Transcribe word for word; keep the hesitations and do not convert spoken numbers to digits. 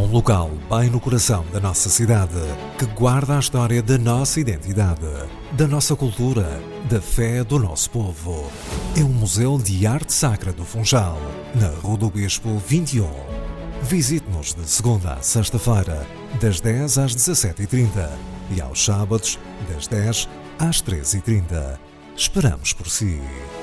um local bem no coração da nossa cidade, que guarda a história da nossa identidade, da nossa cultura, da fé do nosso povo. É um museu de arte sacra do Funchal, na Rua do Bispo vinte e um. Visite-nos de segunda a sexta-feira, das dez às dezassete e trinta e aos sábados, das dez às treze e trinta. Esperamos por si.